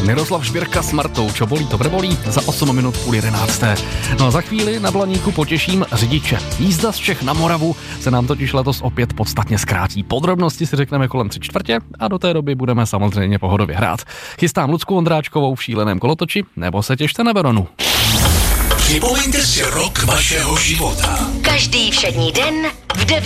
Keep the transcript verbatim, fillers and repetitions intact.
Miroslav Špirka s Martou, čo bolí, to prebolí, za osm minut půl jedenácté. No a za chvíli na Blaníku potěším řidiče. Jízda z Čech na Moravu se nám totiž letos opět podstatně zkrátí. Podrobnosti si řekneme kolem tři čtvrtě a do té doby budeme samozřejmě pohodově hrát. Chystám Lucku Ondráčkovou v šíleném kolotoči, nebo se těšte na Veronu. Připomeňte si rok vašeho života. Každý všední den v devět